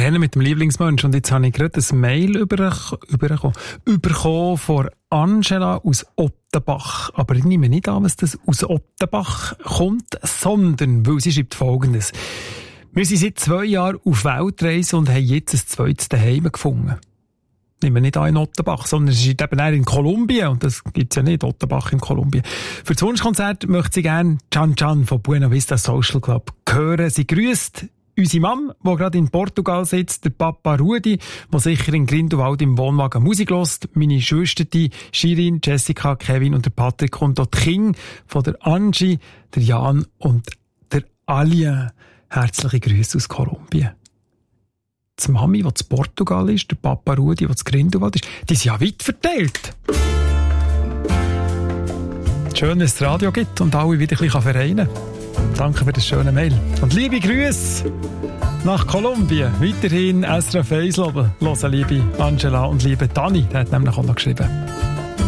Rennen mit dem Lieblingsmensch. Und jetzt habe ich gerade ein Mail bekommen von Angela aus Ottenbach. Aber ich nehme nicht an, dass das aus Ottenbach kommt, sondern weil sie schreibt Folgendes. Wir sind seit 2 Jahren auf Weltreise und haben jetzt ein zweites Zuhause gefunden. Nehmen wir nicht an in Ottenbach, sondern es ist eben auch in Kolumbien. Und das gibt's ja nicht, Ottenbach in Kolumbien. Für das Wunschkonzert möchte sie gerne Can Can von Buena Vista Social Club hören. Sie grüßt unsere Mom, die gerade in Portugal sitzt, der Papa Rudi, der sicher in Grindelwald im Wohnwagen Musik hört, meine Schwester, die Shirin, Jessica, Kevin und der Patrick und auch die Kinder von der Angie, der Jan und der Alien. Herzliche Grüße aus Kolumbien. Die Mami, die zu Portugal ist, der Papa Rudi, der zu Grindelwald ist, die sind ja weit verteilt. Schön, dass es Radio gibt und alle wieder ein bisschen vereinen kann. Danke für das schöne Mail. Und liebe Grüße nach Kolumbien. Weiterhin SRF 1 hören, liebe Angela und liebe Dani. Der hat nämlich auch noch geschrieben.